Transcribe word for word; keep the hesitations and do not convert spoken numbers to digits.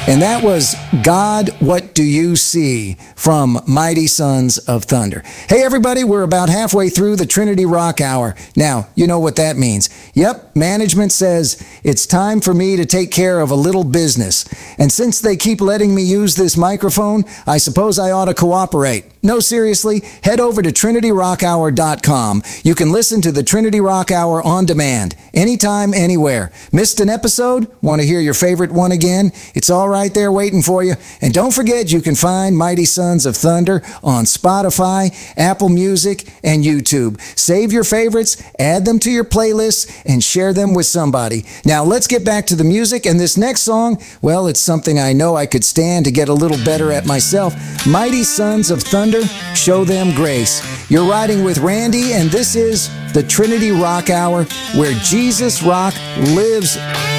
And that was God, What Do You See from Mighty Sons of Thunder. Hey, everybody, we're about halfway through the Trinity Rock Hour. Now, you know what that means. Yep, management says it's time for me to take care of a little business. And since they keep letting me use this microphone, I suppose I ought to cooperate. No, seriously, head over to trinity rock hour dot com. You can listen to the Trinity Rock Hour on demand, anytime, anywhere. Missed an episode? Want to hear your favorite one again? It's all right there waiting for you. And don't forget, you can find Mighty Sons of Thunder on Spotify, Apple Music, and YouTube. Save your favorites, add them to your playlists, and share them with somebody. Now, let's get back to the music. And this next song, well, it's something I know I could stand to get a little better at myself. Mighty Sons of Thunder, Show Them Grace. You're riding with Randy, and this is the Trinity Rock Hour, where Jesus Rock lives